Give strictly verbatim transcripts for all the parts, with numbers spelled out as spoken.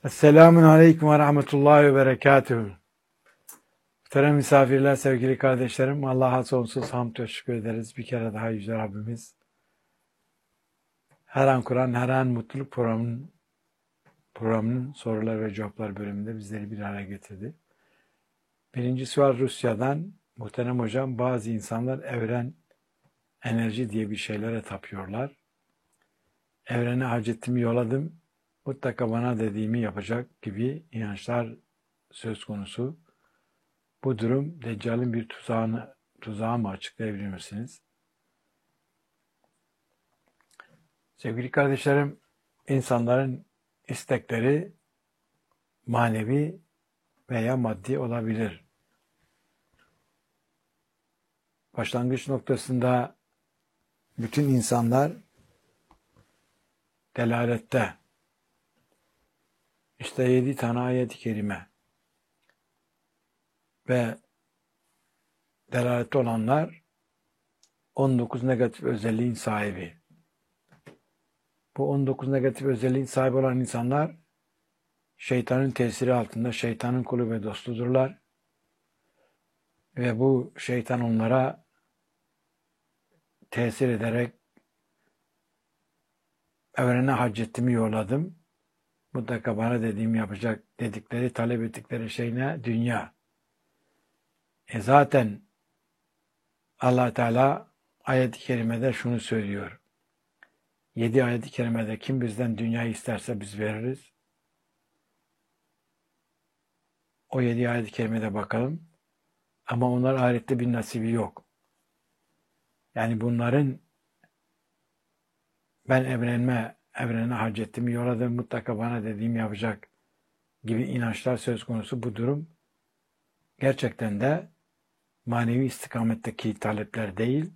Esselamun Aleyküm ve Rahmetullahi ve Berekatuhu. Muhterem misafirler, sevgili kardeşlerim, Allah'a sonsuz hamd ve şükür ederiz. Bir kere daha Yüce Rabbimiz, her an Kur'an, her an mutluluk programının, programının sorular ve cevaplar bölümünde bizleri bir araya getirdi. Birincisi var Rusya'dan. Muhterem hocam, bazı insanlar evren, enerji diye bir şeylere tapıyorlar. Evrene hacetimi yolladım, mutlaka bana dediğimi yapacak gibi inançlar söz konusu. Bu durum Deccal'in bir tuzağını, tuzağı mı açıklayabilir misiniz? Sevgili kardeşlerim, insanların istekleri manevi veya maddi olabilir. Başlangıç noktasında bütün insanlar delalette. İşte yedi tane ayet-i kerime ve delalette olanlar on dokuz negatif özelliğin sahibi. Bu on dokuz negatif özelliğin sahibi olan insanlar şeytanın tesiri altında, şeytanın kulu ve dostudurlar. Ve bu şeytan onlara tesir ederek evrene hacetimi yolladım, mutlaka bana dediğimi yapacak dedikleri, talep ettikleri şey ne? Dünya. E zaten Allah Teala ayet-i kerimede şunu söylüyor. Yedi ayet-i kerimede kim bizden dünyayı isterse biz veririz. O yedi ayet-i kerimede bakalım. Ama onlar ahirette bir nasibi yok. Yani bunların ben evrenme, evrene hacetimi yolladım, mutlaka bana dediğimi yapacak gibi inançlar söz konusu. Bu durum gerçekten de manevi istikametteki talepler değil.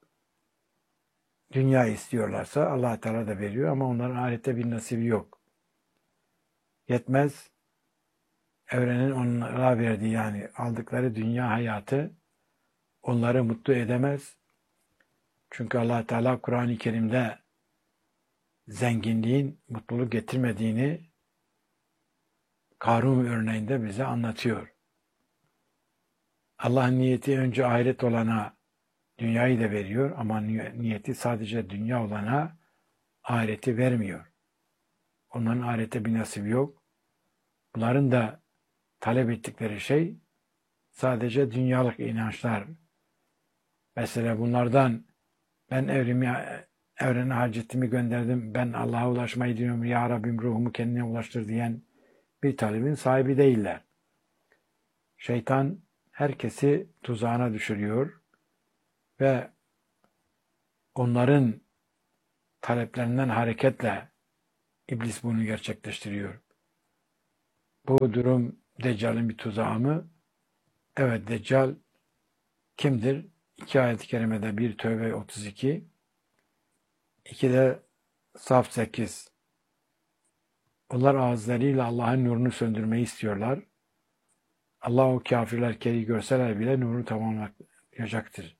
Dünya istiyorlarsa Allah Teala da veriyor ama onların ahirette bir nasibi yok. Yetmez. Evrenin onlara verdiği, yani aldıkları dünya hayatı onları mutlu edemez. Çünkü Allah Teala Kur'an-ı Kerim'de zenginliğin mutluluk getirmediğini Karun örneğinde bize anlatıyor. Allah'ın niyeti önce ahiret olana dünyayı da veriyor ama niyeti sadece dünya olana ahireti vermiyor. Onların ahirete bir nasibi yok. Bunların da talep ettikleri şey sadece dünyalık inançlar. Mesela bunlardan ben evrimi, evrene hacetimi gönderdim, ben Allah'a ulaşmayı diyorum, ya Rabbim ruhumu kendine ulaştır diyen bir talebin sahibi değiller. Şeytan herkesi tuzağına düşürüyor ve onların taleplerinden hareketle iblis bunu gerçekleştiriyor. Bu durum Deccal'in bir tuzağı mı? Evet, Deccal kimdir? İki ayet-i kerimede, bir Tövbe otuz iki, iki de Saf sekiz. Onlar ağızlarıyla Allah'ın nurunu söndürmeyi istiyorlar. Allah o kafirler keri görseler bile nuru tamamlayacaktır.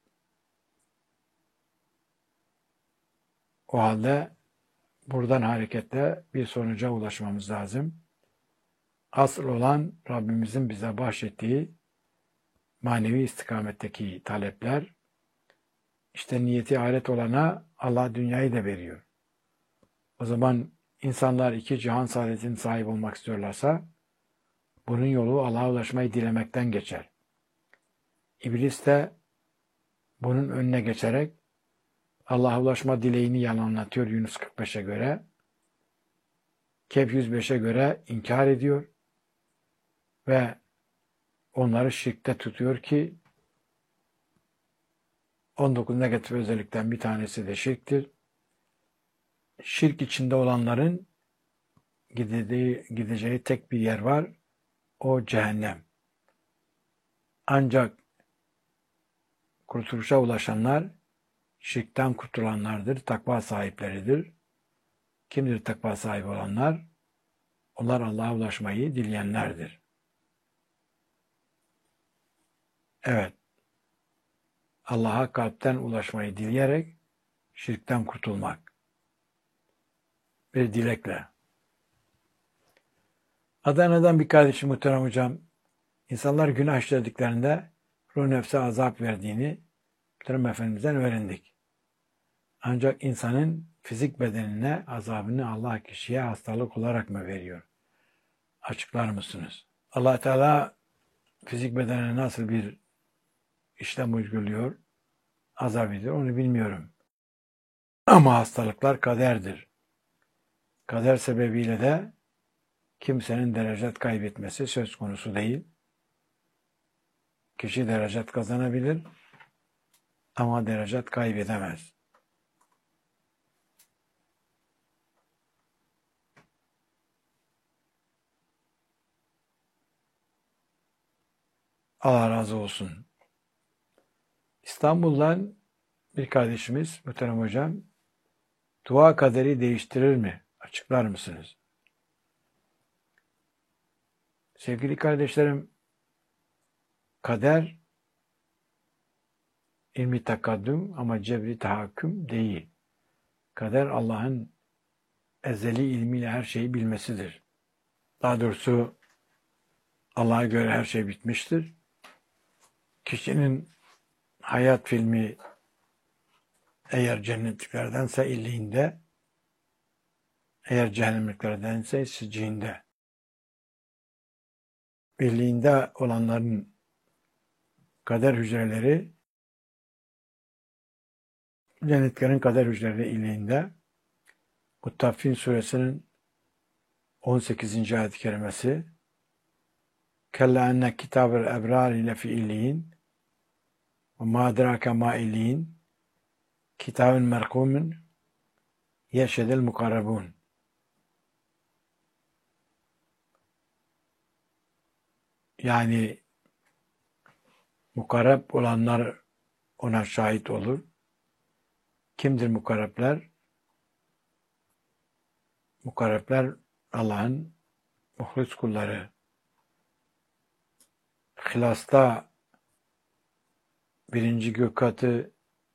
O halde buradan hareketle bir sonuca ulaşmamız lazım. Asıl olan Rabbimizin bize bahşettiği manevi istikametteki talepler. İşte niyeti ahiret olana Allah dünyayı da veriyor. O zaman insanlar iki cihan saadetinin sahip olmak istiyorlarsa bunun yolu Allah'a ulaşmayı dilemekten geçer. İblis de bunun önüne geçerek Allah'a ulaşma dileğini yalanlatıyor Yunus kırk beşe göre. Kehf yüz beşe göre inkar ediyor ve onları şirkte tutuyor ki on dokuz negatif özellikten bir tanesi de şirktir. Şirk içinde olanların gideceği, gideceği tek bir yer var. O cehennem. Ancak kurtuluşa ulaşanlar şirkten kurtulanlardır, takva sahipleridir. Kimdir takva sahibi olanlar? Onlar Allah'a ulaşmayı dileyenlerdir. Evet, Allah'a kalpten ulaşmayı dileyerek şirkten kurtulmak. Bir dilekle. Adana'dan bir kardeşim muhterem hocam, insanlar günah işlediklerinde ruh nefse azap verdiğini muhterem Efendimiz'den öğrendik. Ancak insanın fizik bedenine azabını Allah kişiye hastalık olarak mı veriyor? Açıklar mısınız? Allah Teala fizik bedenine nasıl bir işlem uyguluyor, azap ediyor onu bilmiyorum. Ama hastalıklar kaderdir. Kader sebebiyle de kimsenin derecet kaybetmesi söz konusu değil. Kişi derecet kazanabilir ama derecet kaybedemez. Allah razı olsun. İstanbul'dan bir kardeşimiz, muhterem hocam, dua kaderi değiştirir mi? Açıklar mısınız? Sevgili kardeşlerim, kader ilmi takaddüm ama cebri tahakküm değil. Kader Allah'ın ezeli ilmiyle her şeyi bilmesidir. Daha doğrusu Allah'a göre her şey bitmiştir. Kişinin hayat filmi eğer cennetliklerdense illiğinde, eğer cehennemliklerdense sicciğinde. Birliğinde olanların kader hücreleri, cennetlerin kader hücreleri illiğinde. Muttaffin suresinin on sekizinci ayet-i kerimesi Kella enne kitabel ebrari lefi illiğin ve ma adrake ma illiğin kitabın merkumun yeşedel mukarrabun. Yani mukarrab olanlar ona şahit olur. Kimdir mukarrabler? Mukarrabler Allah'ın muhlis kulları. Hilasta birinci gök katı,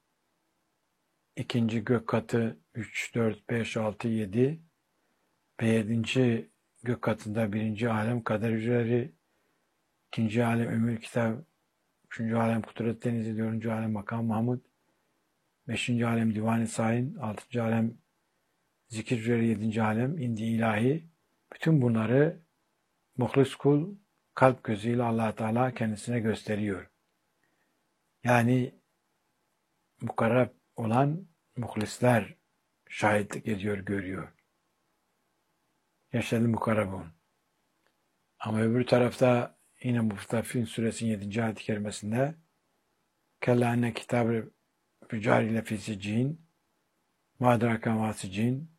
ikinci gök katı, üç, dört, beş, altı, yedi ve yedinci gök katında birinci alem kader hücreleri, ikinci alem Ümmül Kitap, üçüncü alem Kudret Denizi, dördüncü alem Makam Mahmud, beşinci alem Divan-ı Sahin, altıncı alem Zikir hücreleri, yedinci alem İndi İlahi. Bütün bunları muhlis kul kalp gözüyle Allah Teala kendisine gösteriyor. Yani mukarrab olan muhlisler şahitlik ediyor, görüyor. Yaşadı mukarrabun. Ama öbür tarafta yine Muttaffin suresinin yedinci ayet-i kerimesinde Kella enne kitab-ı fücariyle fisicin madraka vasicin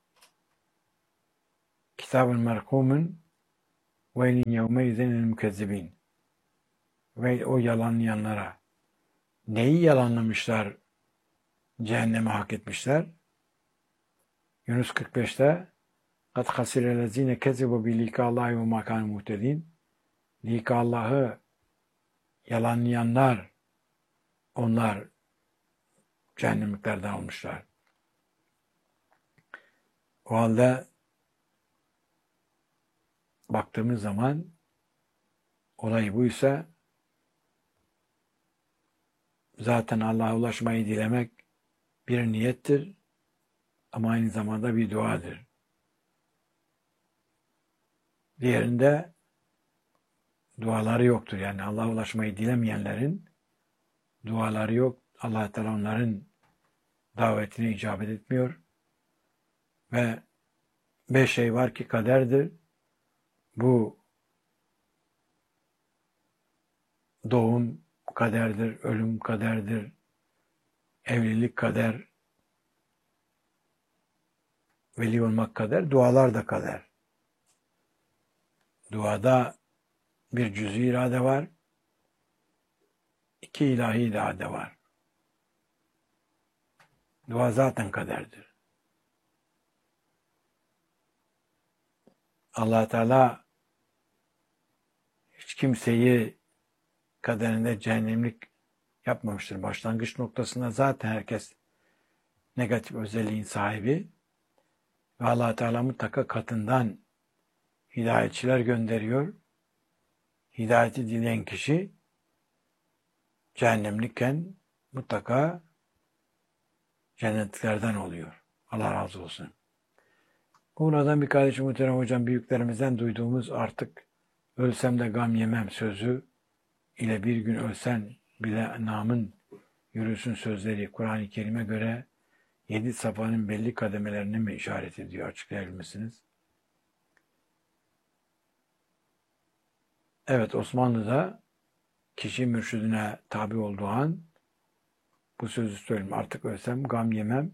kitab-ın merkumun veylin yevmeyzen el mükezzibin. Ve o yalanlayanlara neyi yalanlamışlar, cehenneme hak etmişler? Yunus kırk beşte قَدْ خَسِرَ الَّذ۪ينَ كَذِبُوا بِلِقَاءِ اللّٰهِ وَمَا كَانُوا مُهْتَد۪ينَ Lika Allah'ı yalanlayanlar, onlar cehennemliklerden olmuşlar. O halde baktığımız zaman olay buysa zaten Allah'a ulaşmayı dilemek bir niyettir ama aynı zamanda bir duadır. Diğerinde duaları yoktur. Yani Allah'a ulaşmayı dilemeyenlerin duaları yok. Allah Teala onların davetine icabet etmiyor. Ve beş şey var ki kaderdir. Bu doğum kaderdir, ölüm kaderdir, evlilik kader, veli olmak kader, dualar da kader. Duada bir cüz-i irade var, iki ilahi irade var. Dua zaten kaderdir. Allah Teala hiç kimseyi kaderinde cehennemlik yapmamıştır. Başlangıç noktasında zaten herkes negatif özelliğin sahibi ve Allah Teala mutlaka katından hidayetçiler gönderiyor. Hidayeti dileyen kişi cehennemlikken mutlaka cennetliklerden oluyor. Allah razı olsun. Buradan bir kardeşim muhterem hocam büyüklerimizden duyduğumuz artık ölsem de gam yemem sözü ile bir gün ölsen bile namın yürüsün sözleri Kur'an-ı Kerim'e göre yedi safanın belli kademelerini mi işaret ediyor? Açıklayabilir misiniz? Evet, Osmanlı'da kişi mürşidine tabi olduğu an bu sözü söyleyeyim. Artık ölsem gam yemem.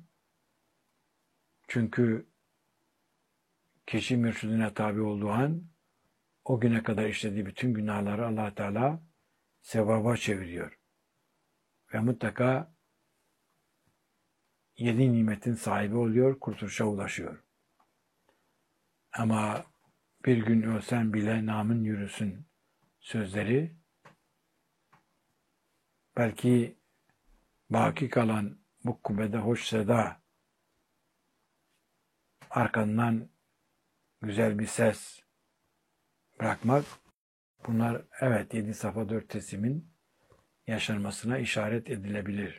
Çünkü kişi mürşidine tabi olduğu an o güne kadar işlediği bütün günahları Allah Teala sevaba çeviriyor. Ve mutlaka yedi nimetin sahibi oluyor, kurtuluşa ulaşıyor. Ama bir gün ölsen bile namın yürüsün sözleri belki baki kalan bu kubbede hoş seda arkandan güzel bir ses bırakmak, bunlar evet yedi safa dört tesimin yaşanmasına işaret edilebilir.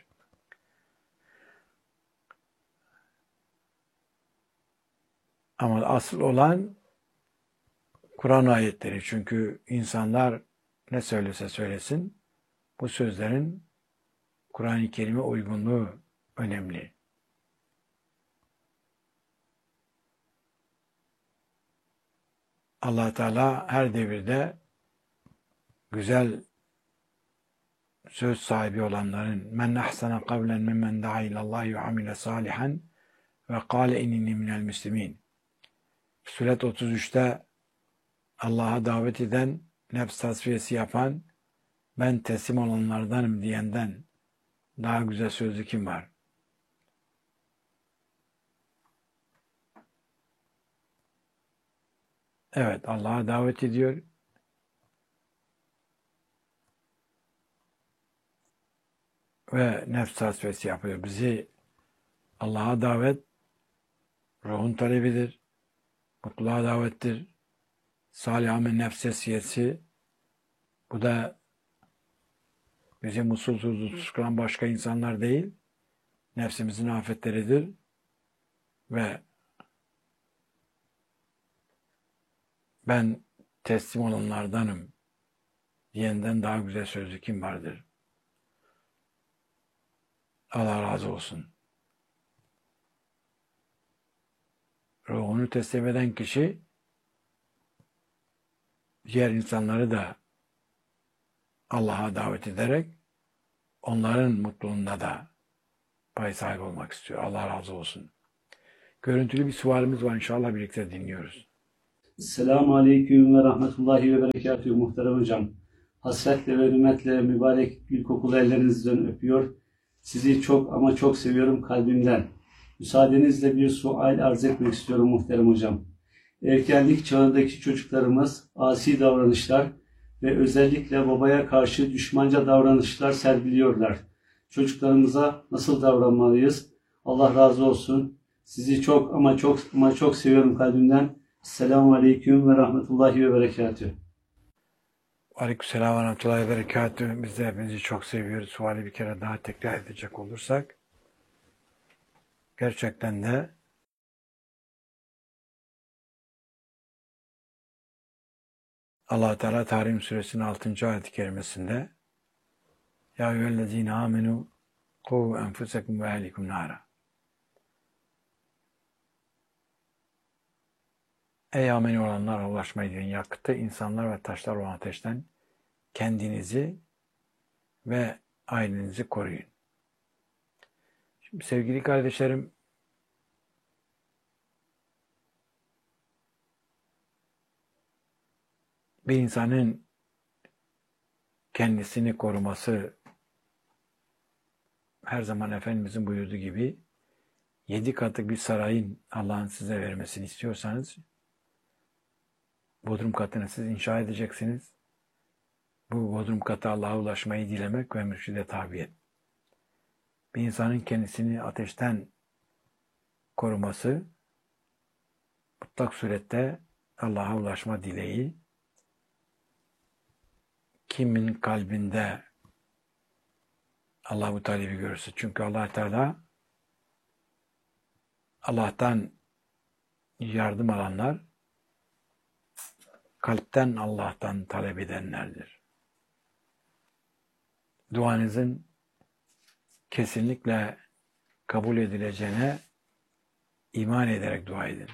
Ama asıl olan Kur'an ayetleri. Çünkü insanlar ne söylese söylesin bu sözlerin Kur'an-ı Kerim'e uygunluğu önemli. Allah Teala her devirde güzel söz sahibi olanların men ahsana kavlen mimmen da'a ilallahi ve amile salihan ve kâle innini minel müslimin. Suret otuz üçte Allah'a davet eden, nefs tasfiyesi yapan, ben teslim olanlardanım diyenden daha güzel sözlü kim var? Evet, Allah'a davet ediyor. Ve nefs tasfiyesi yapıyor. Bizi Allah'a davet, ruhun talebidir, mutluluğa davettir. Salih amel nefsesiyesi, bu da bizi mutsuz huzursuz kılan başka insanlar değil, nefsimizin afetleridir ve ben teslim olanlardanım diyenden daha güzel sözlü kim vardır? Allah razı olsun. Ruhunu teslim eden kişi diğer insanları da Allah'a davet ederek onların mutluluğunda da pay sahibi olmak istiyor. Allah razı olsun. Görüntülü bir sualimiz var. İnşallah birlikte dinliyoruz. Selamun Aleyküm ve Rahmetullahi ve Berekatühü muhterem hocam. Hasretle ve hürmetle mübarek gül kokulu ellerinizden öpüyor. Sizi çok ama çok seviyorum kalbimden. Müsaadenizle bir sual arz etmek istiyorum muhterem hocam. Erkenlik çağındaki çocuklarımız asi davranışlar ve özellikle babaya karşı düşmanca davranışlar sergiliyorlar. Çocuklarımıza nasıl davranmalıyız? Allah razı olsun. Sizi çok ama çok ama çok seviyorum kalbimden. Selamun Aleyküm ve Rahmetullahi ve Berekatühü. Aleykümselam ve Rahmetullahi ve Berekatühü. Biz de hepinizi çok seviyoruz. Suali bir kere daha tekrar edecek olursak. Gerçekten de Allah Teala Tahrim Suresinin altıncı ayet-i kerimesinde Ya eyyühellezine amenu kuvu enfusekum ve ehlikum nara. Ey ameni olanlar ulaşmayı diyen yakıtı insanlar ve taşlar olan ateşten kendinizi ve ailenizi koruyun. Şimdi sevgili kardeşlerim, bir insanın kendisini koruması her zaman Efendimizin buyurduğu gibi yedi katlık bir sarayın Allah'ın size vermesini istiyorsanız bodrum katını siz inşa edeceksiniz. Bu bodrum katı Allah'a ulaşmayı dilemek ve mürşide tabiyet. Bir insanın kendisini ateşten koruması mutlak surette Allah'a ulaşma dileği kimin kalbinde Allah bu talebi görürse. Çünkü Allah Teala Allah'tan yardım alanlar kalpten Allah'tan talep edenlerdir. Duanızın kesinlikle kabul edileceğine iman ederek dua edin.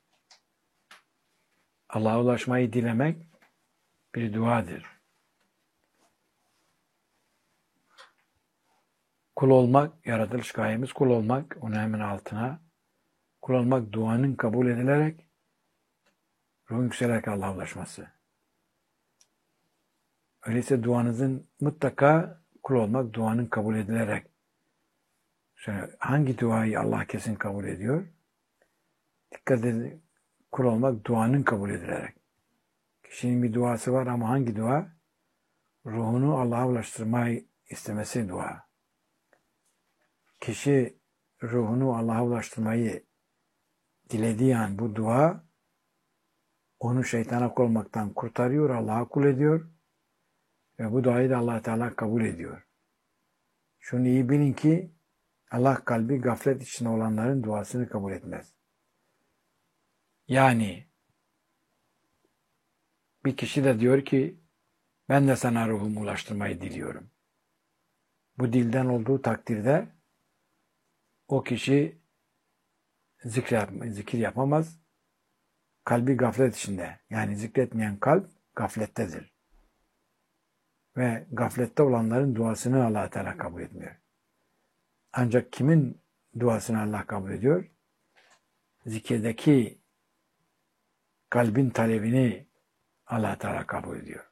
Allah'a ulaşmayı dilemek bir duadır. Kul olmak, yaratılış gayemiz kul olmak, onu hemen altına. Kul olmak duanın kabul edilerek, ruhun yükselerek Allah'a ulaşması. Öyleyse duanızın mutlaka kul olmak, duanın kabul edilerek. Şöyle, hangi duayı Allah kesin kabul ediyor? Dikkat edin, kul olmak duanın kabul edilerek. Kişinin bir duası var ama hangi dua? Ruhunu Allah'a ulaştırmayı istemesi dua. Kişi ruhunu Allah'a ulaştırmayı dilediği an bu dua onu şeytana kul olmaktan kurtarıyor, Allah'a kul ediyor ve bu duayı da Allah Teala kabul ediyor. Şunu iyi bilin ki Allah kalbi gaflet içinde olanların duasını kabul etmez. Yani bir kişi de diyor ki ben de sana ruhumu ulaştırmayı diliyorum. Bu dilden olduğu takdirde o kişi zikir, zikir yapamaz. Kalbi gaflet içinde. Yani zikretmeyen kalp gaflettedir. Ve gaflette olanların duasını Allah Teala kabul etmiyor. Ancak kimin duasını Allah kabul ediyor? Zikirdeki kalbin talebini Allah Teala kabul ediyor.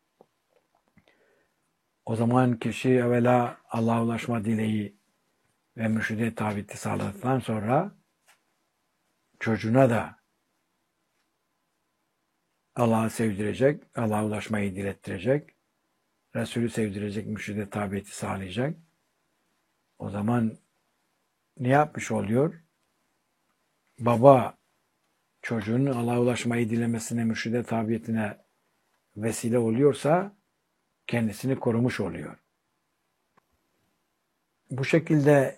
O zaman kişi evvela Allah'a ulaşma dileği ve mürşide tabiti sağladıktan sonra çocuğuna da Allah'ı sevdirecek, Allah'a ulaşmayı dilettirecek, Resulü sevdirecek, mürşide tabiyeti sağlayacak. O zaman ne yapmış oluyor? Baba çocuğunun Allah'a ulaşmayı dilemesine, mürşide tabiyetine vesile oluyorsa kendisini korumuş oluyor. Bu şekilde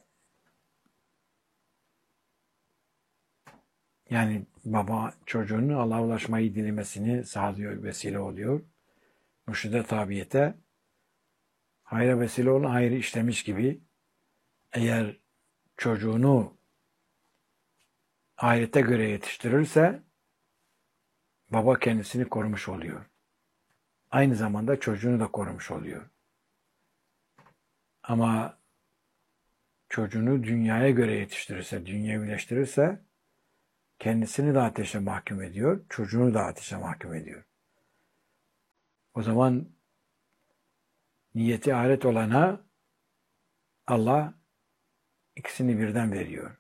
yani baba çocuğunun Allah'a ulaşmayı dilemesini sağlıyor, vesile oluyor. Mürşide tabiyete hayra vesile olan hayrı işlemiş gibi eğer çocuğunu ahirete göre yetiştirirse baba kendisini korumuş oluyor. Aynı zamanda çocuğunu da korumuş oluyor. Ama çocuğunu dünyaya göre yetiştirirse, dünyevileştirirse kendisini de ateşe mahkum ediyor, çocuğunu da ateşe mahkum ediyor. O zaman niyeti ahiret olana Allah ikisini birden veriyor.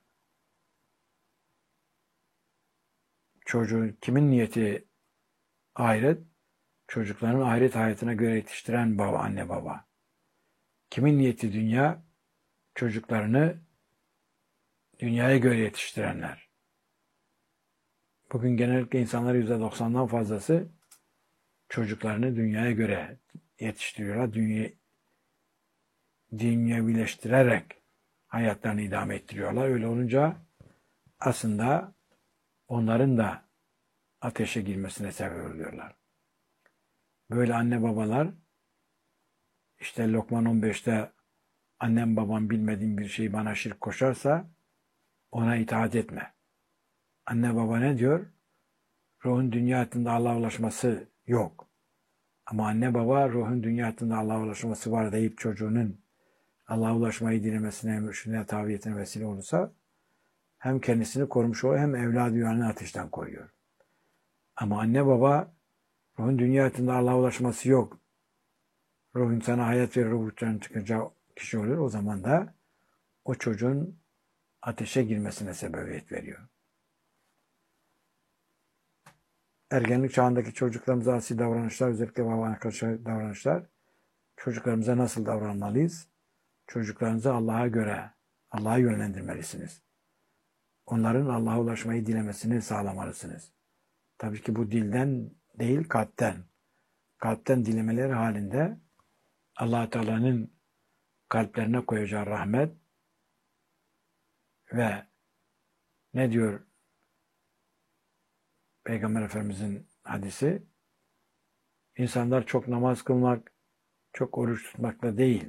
Çocuğun kimin niyeti ahiret? Çocukların ahiret hayatına göre yetiştiren baba, anne baba. Kimin niyeti dünya? Çocuklarını dünyaya göre yetiştirenler. Bugün genellikle insanların yüzde doksandan fazlası çocuklarını dünyaya göre yetiştiriyorlar. Dünya, dünyevileştirerek hayatlarını idame ettiriyorlar. Öyle olunca aslında onların da ateşe girmesine sebep oluyorlar. Böyle anne babalar işte Lokman on beşte annem babam bilmediğim bir şeyi bana şirk koşarsa ona itaat etme. Anne baba ne diyor? Ruhun dünya hayatında Allah'a ulaşması yok. Ama anne baba ruhun dünya hayatında Allah'a ulaşması var deyip çocuğunun Allah'a ulaşmayı dilemesine, mürşidine, tabiyetine vesile olursa hem kendisini korumuş oluyor hem evladı yuvanını ateşten koruyor. Ama anne baba ruhun dünya hayatında Allah'a ulaşması yok. Ruhun sana hayat verir, ruhtan çıkınca kişi olur. O zaman da o çocuğun ateşe girmesine sebebiyet veriyor. Ergenlik çağındaki çocuklarımıza asi davranışlar, özellikle babana karşı davranışlar, çocuklarımıza nasıl davranmalıyız? Çocuklarınızı Allah'a göre, Allah'a yönlendirmelisiniz. Onların Allah'a ulaşmayı dilemesini sağlamalısınız. Tabii ki bu dilden değil, kalpten. Kalpten dilemeleri halinde Allah Teala'nın kalplerine koyacağı rahmet ve ne diyor Peygamber Efendimizin hadisi? İnsanlar çok namaz kılmak, çok oruç tutmakla değil,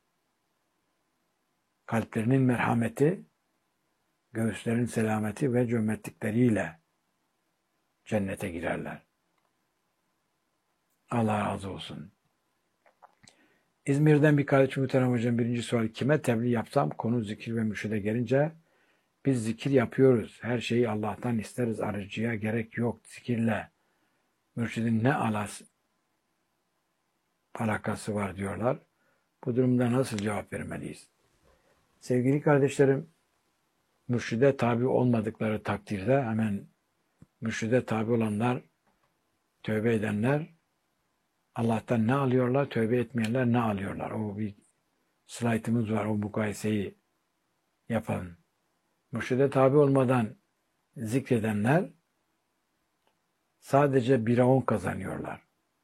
kalplerinin merhameti, göğüslerin selameti ve cömertlikleriyle cennete girerler. Allah razı olsun. İzmir'den bir kardeşim Muhterem Hocam birinci soru. Kime tebliğ yapsam konu zikir ve mürşide gelince biz zikir yapıyoruz. Her şeyi Allah'tan isteriz. Arıcıya gerek yok. Zikirle mürşidin ne alas, alakası var diyorlar. Bu durumda nasıl cevap vermeliyiz? Sevgili kardeşlerim, mürşide tabi olmadıkları takdirde hemen mürşide tabi olanlar, tövbe edenler Allah'tan ne alıyorlar, tövbe etmeyenler ne alıyorlar? O bir slaytımız var, o mukayeseyi yapalım. Mürşide tabi olmadan zikredenler sadece bire on kazanıyorlar.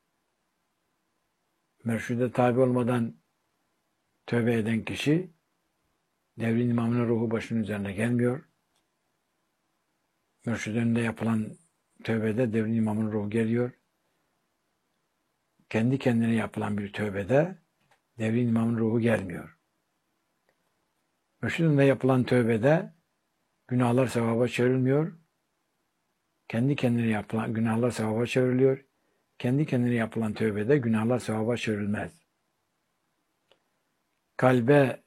Mürşide tabi olmadan tövbe eden kişi devrin imamının ruhu başının üzerine gelmiyor. Mürşid önünde yapılan tövbede devrin imamının ruhu geliyor. Kendi kendine yapılan bir tövbede devrin imamının ruhu gelmiyor. Mürşid önünde yapılan tövbede günahlar sevaba çevrilmiyor. Kendi kendine yapılan günahlar sevaba çevriliyor. Kendi kendine yapılan tövbede günahlar sevaba çevrilmez. Kalbe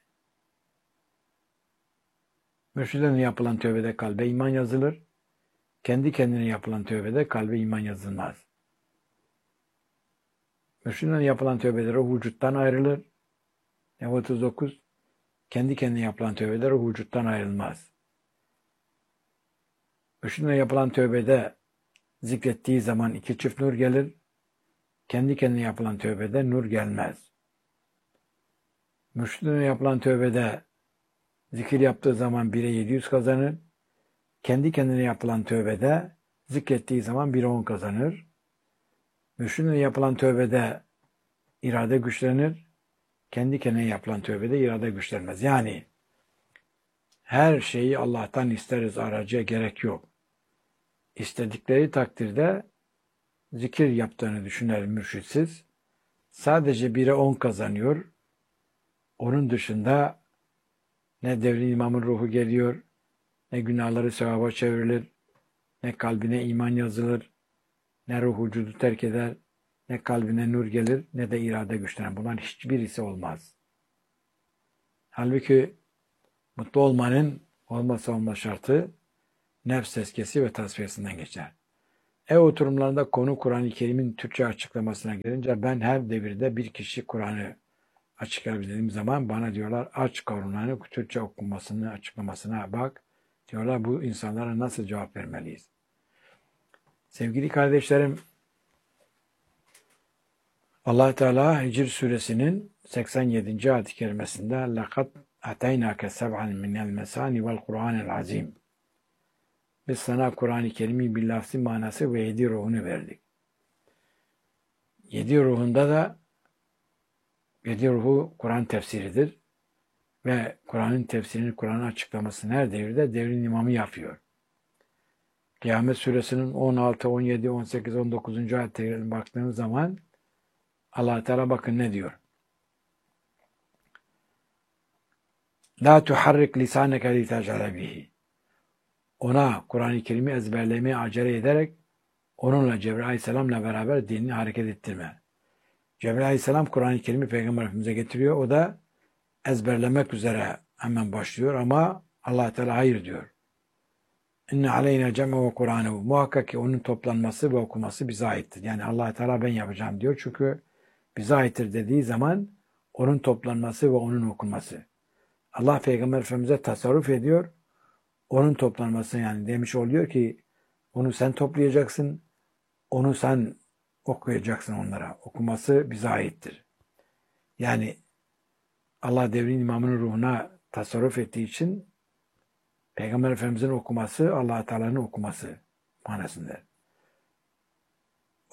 mürşid önünde yapılan tövbede kalbe iman yazılır. Kendi kendine yapılan tövbede kalbe iman yazılmaz. Mürşid önünde yapılan tövbeler o vücuttan ayrılır. otuz dokuz Kendi kendine yapılan tövbeler o vücuttan ayrılmaz. Mürşid önünde yapılan tövbede zikrettiği zaman iki çift nur gelir. Kendi kendine yapılan tövbede nur gelmez. Mürşid önünde yapılan tövbede zikir yaptığı zaman bire yedi yüz kazanır. Kendi kendine yapılan tövbede zikrettiği zaman bire on kazanır. Mürşid önünde yapılan tövbede irade güçlenir. Kendi kendine yapılan tövbede irade güçlenmez. Yani her şeyi Allah'tan isteriz, aracıya gerek yok. İstedikleri takdirde zikir yaptığını düşüner mürşitsiz. Sadece bire on kazanıyor. Onun dışında ne devrin imamın ruhu geliyor, ne günahları sevaba çevrilir, ne kalbine iman yazılır, ne ruh vücudu terk eder, ne kalbine nur gelir, ne de irade güçlenir. Bunların hiçbirisi olmaz. Halbuki mutlu olmanın olmazsa olmaz şartı nefs tezkiyesi ve tasfiyesinden geçer. Ev oturumlarında konu Kur'an-ı Kerim'in Türkçe açıklamasına gelince ben her devirde bir kişi Kur'an'ı açıklayabildiğim zaman bana diyorlar aç Kur'an'ı Türkçe okunmasını, açıklamasına bak. Diyorlar bu insanlara nasıl cevap vermeliyiz? Sevgili kardeşlerim, Allah Teala Hicr suresinin seksen yedinci ayet-i kerimesinde لَقَدْ اَتَيْنَاكَ سَبْعًا مِنَ الْمَسَانِ وَالْقُرْآنِ الْعَظِيمِ Biz sana Kur'an-ı Kerim'in bir lafzi manası ve yedi ruhunu verdik. Yedi ruhunda da yedi ruhu Kur'an tefsiridir. Ve Kur'an'ın tefsirini, Kur'an'ın açıklamasını her devirde devrin imamı yapıyor. Kıyamet suresinin on altı, on yedi, on sekiz, on dokuzuncu ayetlerine baktığınız zaman Allah Teala bakın ne diyor. La tuharrik lisaneke li tecale bihi. Ona Kur'an-ı Kerim'i ezberlemeye acele ederek onunla Cebrail Aleyhisselam'la beraber dinini hareket ettirme. Cebrail Aleyhisselam Kur'an-ı Kerim'i Peygamber Efendimiz'e getiriyor. O da ezberlemek üzere hemen başlıyor ama Allah Teala hayır diyor. İnne aleyna cem'e ve Kur'anehu. Muhakkak ki onun toplanması ve okuması bize aittir. Yani Allah Teala ben yapacağım diyor. Çünkü bize aittir dediği zaman onun toplanması ve onun okunması. Allah Peygamber Efendimiz'e tasarruf ediyor. Onun toplanması yani demiş oluyor ki onu sen toplayacaksın. Onu sen okuyacaksın onlara. Okuması bize aittir. Yani Allah devrin imamının ruhuna tasarruf ettiği için Peygamber Efendimiz'in okuması Allah Teala'nın okuması manasında.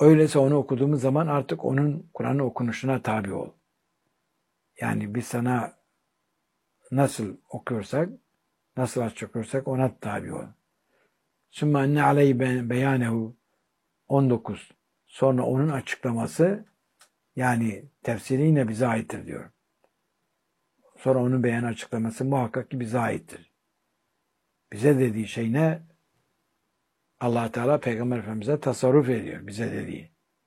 Öyleyse onu okuduğumuz zaman artık onun Kur'an'ı okunuşuna tabi ol. Yani biz sana nasıl okuyorsak, nasıl açıklıyorsak ona tabi ol. Sümme enne aleyhi beyanehu on dokuz. Sonra onun açıklaması, yani tefsiri yine bize aittir diyor. Sonra onun beyan açıklaması muhakkak ki bize aittir. Bize dediği şey ne? Allah Teala Peygamber Efendimiz'e tasarruf ediyor. Bize dediği.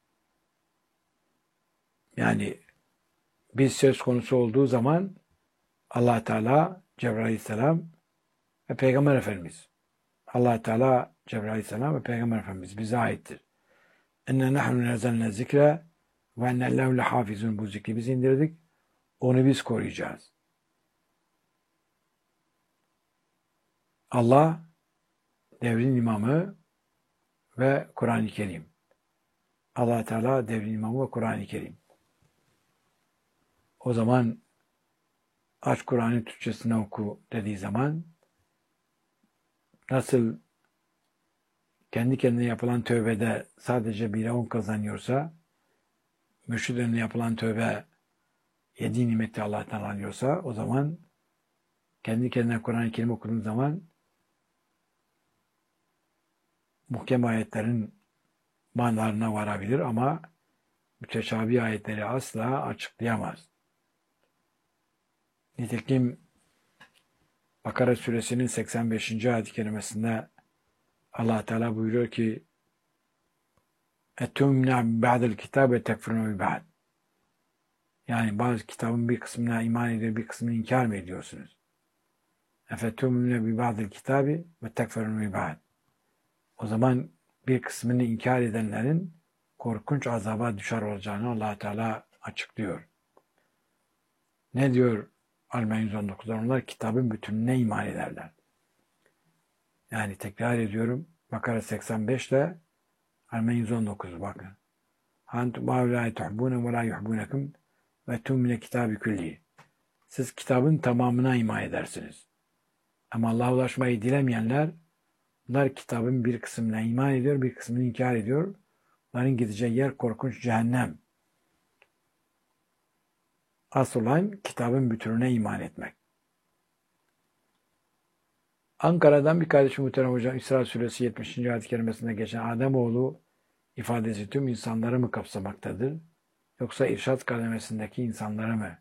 Yani biz söz konusu olduğu zaman Allah Teala, Cebrail Aleyhisselam ve Peygamber Efendimiz. Allah Teala, Cebrail Aleyhisselam ve Peygamber Efendimiz bize aittir. Enne nahnu nezzelne zikre ve ennellehu lehafizun. Bu zikri biz indirdik. Onu biz koruyacağız. Allah devrin imamı ve Kur'an-ı Kerim. Allah Teala devrin imamı ve Kur'an-ı Kerim. O zaman aç Kur'an'ı Türkçesine oku dediği zaman nasıl kendi kendine yapılan tövbede sadece bire on kazanıyorsa, mürşid önüne yapılan tövbe yedi nimeti Allah'tan alıyorsa, o zaman kendi kendine Kur'an-ı Kerim okuduğun zaman muhkem ayetlerin manalarına varabilir ama müteşabih ayetleri asla açıklayamaz. Nitekim Bakara suresinin seksen beşinci ayet-i kerimesinde Allah Teala buyuruyor ki اَتُمْنَا بَعْدَ الْكِتَابِ تَكْفُرُونَ بِبَعْدِ. Yani bazı kitabın bir kısmına iman ediyor, bir kısmını inkar mı ediyorsunuz? اَفَتُمْنَا بِبَعْدِ الْكِتَابِ وَتَكْفُرُونَ بِبَعْدِ. O zaman bir kısmını inkar edenlerin korkunç azaba düşer olacağını Allah Teala açıklıyor. Ne diyor Al-Maide yüz on dokuzda? Onlar kitabın bütününe iman ederler. Yani tekrar ediyorum. Bakara seksen beş ile Al-Maide yüz on dokuz bakın. Antum haulâi tuhbûne ve lâ yuhbûnekum ve tûmine kitâbi külli. Siz kitabın tamamına iman edersiniz. Ama Allah'a ulaşmayı dilemeyenler, bunlar kitabın bir kısmına iman ediyor, bir kısmını inkar ediyor. Bunların gideceği yer korkunç cehennem. Asıl olan kitabın bütününe iman etmek. Ankara'dan bir kardeşim muhterem hocam, İsra suresi yetmişinci ayet-i kerimesinde geçen Ademoğlu ifadesi tüm insanları mı kapsamaktadır? Yoksa irşad kademesindeki insanları mı?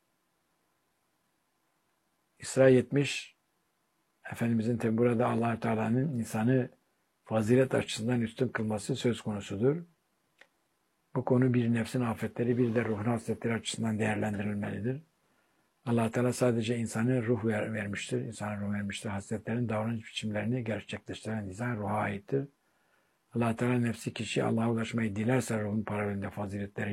İsra yetmiş, Efendimizin tabi burada Allah-u Teala'nın insanı fazilet açısından üstün kılması söz konusudur. Bu konu bir nefsin afetleri, bir de ruhun hasletleri açısından değerlendirilmelidir. Allah Teala sadece insanı ruh ver, vermiştir. İnsana ruh vermiştir. Hasletlerin davranış biçimlerini gerçekleştiren insan ruha aittir. Allah Teala nefsi kişi Allah'a ulaşmayı dilerse ruhun paralelinde faziletleri